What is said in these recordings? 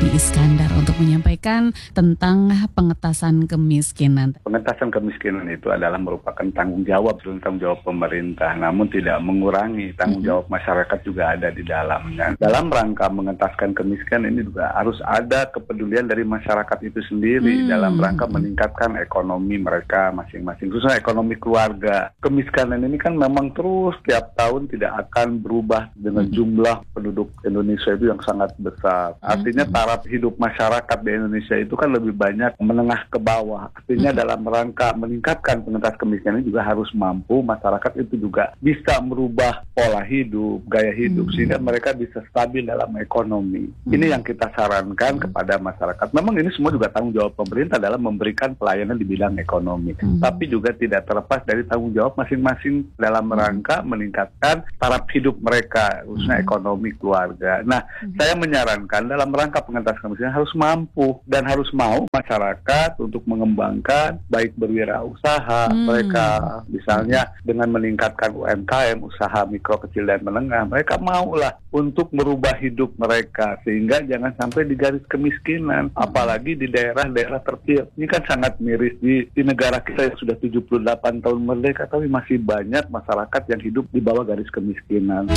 Raffi Iskandar untuk menyampaikan tentang pengentasan kemiskinan. Pengentasan kemiskinan itu adalah merupakan tanggung jawab pemerintah, namun tidak mengurangi tanggung jawab masyarakat juga ada di dalamnya. Dalam rangka mengentaskan kemiskinan ini juga harus ada kepedulian dari masyarakat itu sendiri dalam rangka meningkatkan ekonomi mereka masing-masing, khususnya ekonomi keluarga. Kemiskinan ini kan memang terus tiap tahun tidak akan berubah dengan jumlah penduduk Indonesia itu yang sangat besar. Artinya taraf hidup masyarakat di Indonesia itu kan lebih banyak menengah ke bawah. Artinya dalam rangka meningkatkan pengentasan kemiskinan juga harus mampu masyarakat itu juga bisa merubah pola hidup, gaya hidup sehingga mereka bisa stabil dalam ekonomi. Ini yang kita sarankan kepada masyarakat. Memang ini semua juga tanggung jawab pemerintah dalam memberikan pelayanan di bidang ekonomi. Tapi juga tidak terlepas dari tanggung jawab masing-masing dalam rangka meningkatkan taraf hidup mereka, khususnya ekonomi keluarga. Nah, saya menyarankan dalam rangka pengentasan kemiskinan harus mampu dan harus mau masyarakat untuk mengembangkan baik berwirausaha mereka, misalnya dengan meningkatkan UMKM, usaha mikro, kecil dan menengah, mereka maulah untuk merubah hidup mereka sehingga jangan sampai di garis kemiskinan, apalagi di daerah-daerah terpencil. Ini kan sangat miris di negara kita yang sudah 78 tahun merdeka, tapi masih banyak masyarakat yang hidup di bawah garis kemiskinan.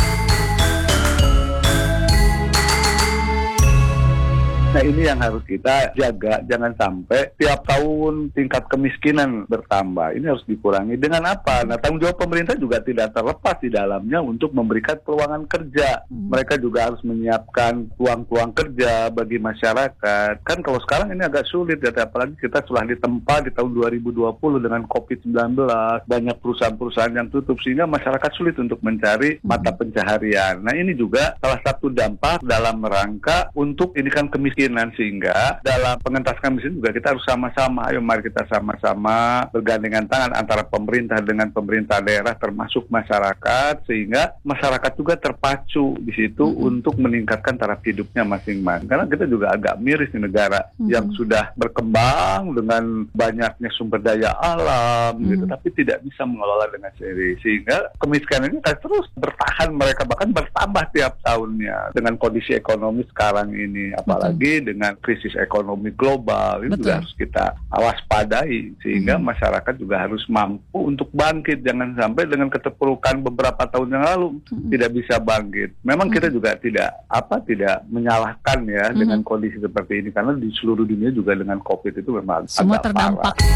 Nah, ini yang harus kita jaga, jangan sampai tiap tahun tingkat kemiskinan bertambah. Ini harus dikurangi. Dengan apa? Nah, tanggung jawab pemerintah juga tidak terlepas di dalamnya untuk memberikan peluang kerja. Mereka juga harus menyiapkan peluang kerja bagi masyarakat. Kan kalau sekarang ini agak sulit, ya, apalagi kita telah ditempa di tahun 2020 dengan COVID-19. Banyak perusahaan-perusahaan yang tutup, sehingga masyarakat sulit untuk mencari mata pencaharian. Nah, ini juga salah satu dampak dalam rangka untuk ini kan kemiskinan, sehingga dalam pengentasan kemiskinan juga kita harus sama-sama, ayo mari kita sama-sama bergandengan tangan antara pemerintah dengan pemerintah daerah termasuk masyarakat, sehingga masyarakat juga terpacu di situ untuk meningkatkan taraf hidupnya masing-masing. Karena kita juga agak miris di negara yang sudah berkembang dengan banyaknya sumber daya alam gitu, tapi tidak bisa mengelola dengan serius, sehingga kemiskinan ini terus bertahan, mereka bahkan bertambah tiap tahunnya dengan kondisi ekonomi sekarang ini, apalagi dengan krisis ekonomi global. Ini juga harus kita waspadai, sehingga masyarakat juga harus mampu untuk bangkit, jangan sampai dengan keterpurukan beberapa tahun yang lalu tidak bisa bangkit. Memang kita juga tidak menyalahkan ya dengan kondisi seperti ini, karena di seluruh dunia juga dengan COVID itu memang semua agak terdampak. parah.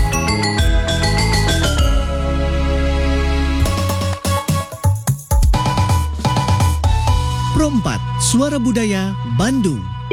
Pro 4 Suara Budaya Bandung.